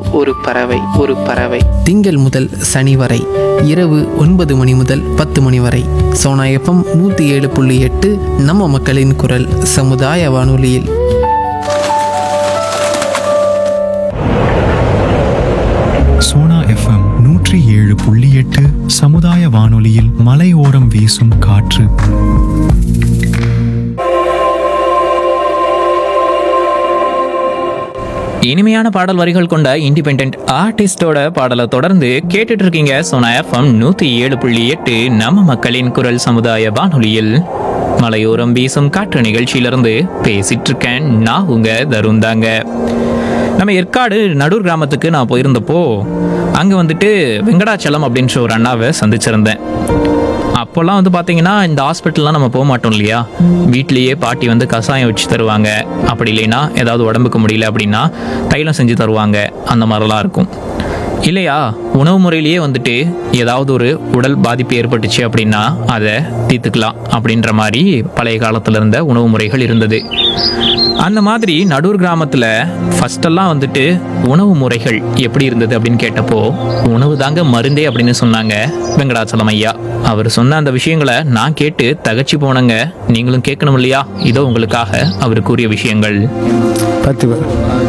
ஒரு பறவை ஒரு பறவை. திங்கள் முதல் சனி வரை இரவு 9 மணி முதல் 10 மணி வரை சோனா எஃப்எம் 107.8 நம்ம மக்களின் குரல் சமுதாய வானொலியில். சோனா எஃப்எம் 107.8 சமுதாய வானொலியில் மலையோரம் வீசும் காற்று. இனிமையான பாடல் வரிகள் கொண்ட இண்டிபெண்டன்ட் ஆர்டிஸ்டோட பாடலை தொடர்ந்து கேட்டுட்டு இருக்கீங்க சோனா எஃப்எம் 107.8 நம்ம மக்களின் குரல் சமுதாய வானொலியில். மலையோரம் வீசும் காற்று நிகழ்ச்சியிலிருந்து பேசிட்டு இருக்கேன் நான் உங்க தருண் தாங்க. நம்ம ஏற்காடு நடூர் கிராமத்துக்கு நான் போயிருந்தப்போ அங்கே வந்துட்டு வெங்கடாச்சலம் அப்படின்ற ஒரு அண்ணாவை சந்திச்சிருந்தேன். அப்போல்லாம் வந்து பார்த்தீங்கன்னா இந்த ஹாஸ்பிட்டல்லாம் நம்ம போக மாட்டோம் இல்லையா, வீட்லேயே பாட்டி வந்து கஷாயம் வச்சு தருவாங்க. அப்படி இல்லைன்னா ஏதாவது உடம்புக்கு முடியல அப்படின்னா தைலம் செஞ்சு தருவாங்க. அந்த மாதிரிலாம் இருக்கும் இல்லையா. உணவு முறையிலேயே வந்துட்டு ஏதாவது ஒரு உடல் பாதிப்பு ஏற்பட்டுச்சு அப்படின்னா அதை தீர்த்துக்கலாம் அப்படின்ற மாதிரி பழைய காலத்தில் இருந்த உணவு முறைகள் இருந்தது. அந்த மாதிரி நடூர் கிராமத்தில் ஃபஸ்ட்டெல்லாம் வந்துட்டு உணவு முறைகள் எப்படி இருந்தது அப்படின்னு கேட்டப்போ உணவு தாங்க மருந்தே அப்படின்னு சொன்னாங்க வெங்கடாச்சலம் ஐயா. அவர் சொன்ன அந்த விஷயங்களை நான் கேட்டு தகச்சு போனேங்க. நீங்களும் கேட்கணும் இல்லையா? இதோ உங்களுக்காக அவர் கூறிய விஷயங்கள். 10 பேர்.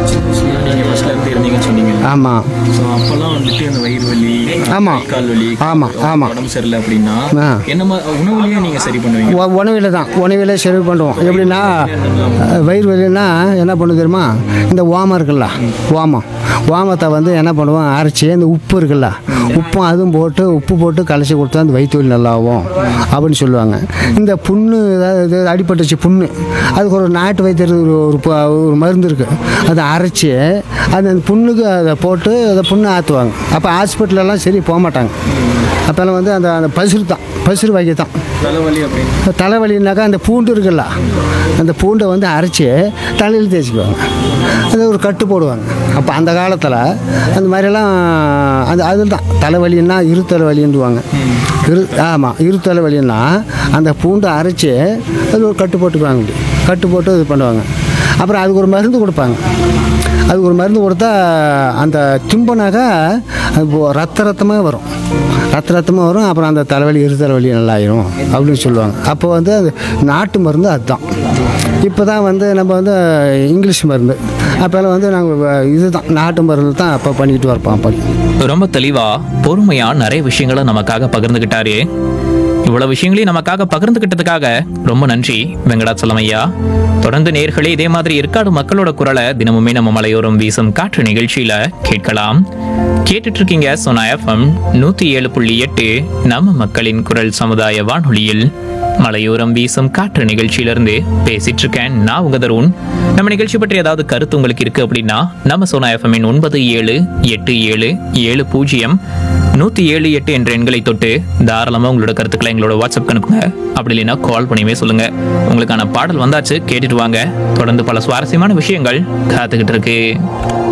ஆமாம். அப்பெல்லாம் வந்துட்டு அந்த வயிறு வலி, ஆமாம், கால் வலி, ஆமாம், ஆமாம், உடம்பு சரியில்லை அப்படின்னா ஆ, என்ன உணவுலயே நீங்க சரி பண்ணுவீங்க? உணவில் தான், உணவில் சரி பண்ணுவோம். எப்படின்னா வயிறு வலின்னா என்ன பண்ணு தெரியுமா, இந்த ஓமம் இருக்குல்ல, ஓமத்தை வந்து என்ன பண்ணுவோம், அரைச்சி இந்த உப்பு இருக்குல்ல, உப்பும் அதுவும் போட்டு உப்பு போட்டு கலச்சி கொடுத்தா அந்த வயிற்று வலி நல்லாவும் அப்படின்னு சொல்லுவாங்க. இந்த புண்ணு ஏதாவது அடிபட்டுச்சு புண்ணு, அதுக்கு ஒரு நாட்டு வைத்தியர் ஒரு மருந்து இருக்குது, அதை அரைச்சி அந்த புண்ணுக்கு அதை போட்டு அதை புண்ணு ஆற்றுவாங்க. அப்போ ஹாஸ்பிட்டலெல்லாம் சரி போக மாட்டாங்க. அப்போல்லாம் வந்து அந்த அந்த பசுறு வைக்க தான் தலைவலி அப்படின்னு. தலைவலின்னாக்கா அந்த பூண்டு இருக்குல்ல, அந்த பூண்டை வந்து அரைச்சி தலையில் தேய்ச்சிக்குவாங்க. அது ஒரு கட்டு போடுவாங்க. அப்போ அந்த காலத்தில் அந்த மாதிரியெல்லாம் அதில் தான் தலைவலின்னா இருத்தலைவலின்னுவாங்க. ஆமாம், இருத்தலைவலின்னா அந்த பூண்டை அரைச்சி அது ஒரு கட்டு போட்டுக்குவாங்க. இப்படி கட்டு போட்டு இது பண்ணுவாங்க. அப்புறம் அதுக்கு ஒரு மருந்து கொடுப்பாங்க. அதுக்கு ஒரு மருந்து கொடுத்தா அந்த தும்பனாக்கா அது ரத்தமாக வரும், ரத்தமாக வரும். அப்புறம் அந்த தலைவலி இருத்தலைவலி நல்லாயிரும் அப்படின்னு சொல்லுவாங்க. அப்போ வந்து அது நாட்டு மருந்து அதுதான். இப்போ தான் வந்து நம்ம வந்து இங்கிலீஷ் மருந்து. அப்போல்லாம் வந்து நாங்கள் இதுதான் நாட்டு மருந்து தான் அப்போ பண்ணிக்கிட்டு வரப்போம். அப்படி ரொம்ப தெளிவா பொறுமையா நிறைய விஷயங்களை நமக்காக பகிர்ந்துக்கிட்டாரு. இவ்வளவு விஷயங்களையும் நமக்காக பகிர்ந்துக்கிட்டதுக்காக ரொம்ப நன்றி வெங்கடாச்சலம் ஐயா. தொடர்ந்து நேயர்களே இதே மாதிரி ஏற்காடு மக்களோட குரலை தினமுமே நம்ம மலையோரம் வீசும் காற்று நிகழ்ச்சியில கேட்கலாம். கேட்டுட்டு இருக்கீங்க சோனா எஃப்எம் 107.8 நம்ம மக்களின் குரல் சமுதாய வானொலியில். மலையோரம் வீசும் காற்று நிகழ்ச்சியிலிருந்து பேசிட்டு இருக்கேன் நான் உங்க தருண். நம்ம நிகழ்ச்சி பற்றி ஏதாவது கருத்து உங்களுக்கு இருக்கு அப்படின்னா நம்ம சோனா எஃப்எம் 9787700178 என்ற எண்களை தொட்டு தாராளமா உங்களோட கருத்துக்களை எங்களோட வாட்ஸ்அப் அனுப்புங்க. அப்படி இல்லைன்னா கால் பண்ணியுமே சொல்லுங்க. உங்களுக்கான பாடல் வந்தாச்சு, கேட்டுட்டு வாங்க. தொடர்ந்து பல சுவாரஸ்யமான விஷயங்கள் காத்துக்கிட்டு இருக்கு.